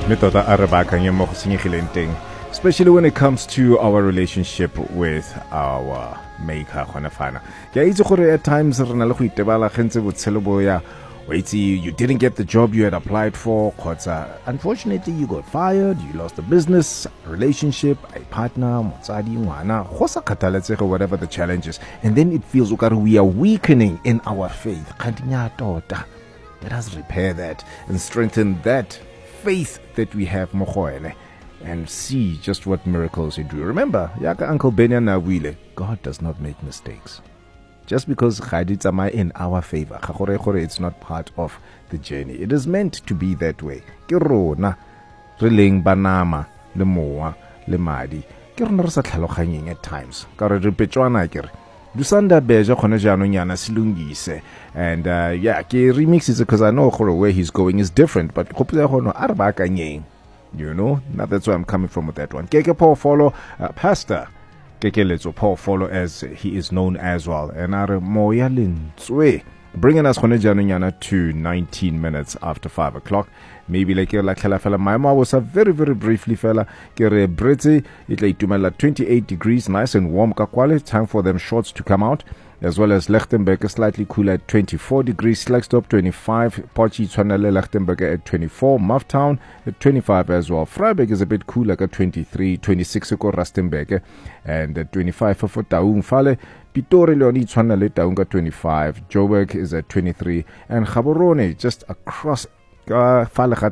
Tota a re baakanye mo go senyegileng teng, especially when it comes to our relationship with our maker gona fana. Ke a itse gore at times re na le go itebala gentse botshelo bo ya you didn't get the job you had applied for, unfortunately you got fired, you lost the business, relationship, a partner, motsadi, ngwana, go sa kgathaletsege whatever the challenge is, and then it feels like we are weakening in our faith. Tota. Let us repair that and strengthen that faith that we have mo go ene and see just what miracles he do. Remember, yaka Uncle Benya na wile, God does not make mistakes. Just because it's in our favor, it's not part of the journey. It is meant to be that way. Ke rona re leng banama le moa le madi. Ke rona re sa tlhaloganyeng at times. Ka re petšwana ke re dusanda beja khona jaanong yana silungise. And ke remix it because I know where he's going is different, but khopela gono a re baakanyeng. You know, now that's where I'm coming from with that one. Keke Paul follow Pastor Kekeletso Paul follow, as he is known as well. And our Moya Linzwe, bringing us to 19 minutes after 5 o'clock. Maybe like fella. My mom was a very, very briefly fella. Kere Britzy, it like to 28 degrees, nice and warm. Kakwale, time for them shorts to come out. As well as Lichtenberg slightly cooler at 24 degrees, Slagstop 25, Pochi Tshwanele Lichtenberg at 24, Mufftown at 25 as well. Freiburg is a bit cooler at 23, 26 for Rustenburg, and at 25 for Taung Fale. Pitori Leoni Tshwanele Taung at 25, Joburg is at 23, and Gaborone just across you're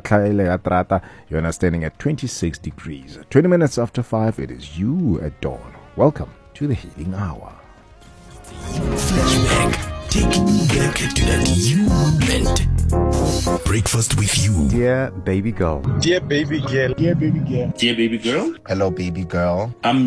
standing at 26 degrees. 20 minutes after 5, it is you at dawn. Welcome to the Healing Hour. Flashback, taking you back to that moment. Breakfast with you. Dear baby girl. Dear baby girl. Dear baby girl. Dear baby girl. Hello, baby girl.